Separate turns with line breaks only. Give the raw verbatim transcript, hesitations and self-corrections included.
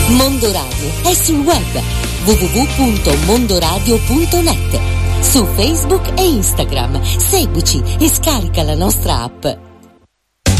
Mondo Radio è sul web w w w punto mondoradio punto net, su Facebook e Instagram. Seguici e scarica la nostra app.